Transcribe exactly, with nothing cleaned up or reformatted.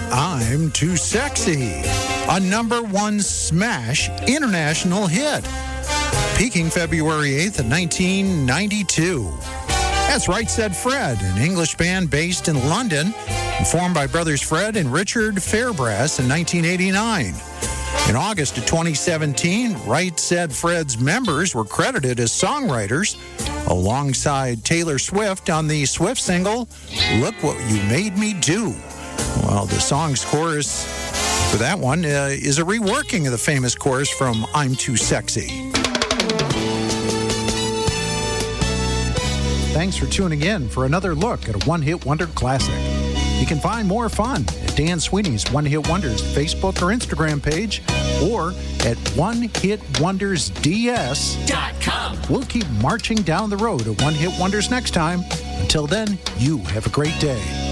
I'm Too Sexy, a number one smash international hit, peaking February eighth of nineteen ninety-two. That's Right Said Fred, an English band based in London, formed by brothers Fred and Richard Fairbrass in nineteen eighty-nine. In August of twenty seventeen, Right Said Fred's members were credited as songwriters alongside Taylor Swift on the Swift single, Look What You Made Me Do. Well, the song's chorus for that one uh, is a reworking of the famous chorus from I'm Too Sexy. Thanks for tuning in for another look at a one-hit wonder classic. You can find more fun at Dan Sweeney's One Hit Wonders Facebook or Instagram page, or at one hit wonders d s dot com. We'll keep marching down the road of One Hit Wonders next time. Until then, you have a great day.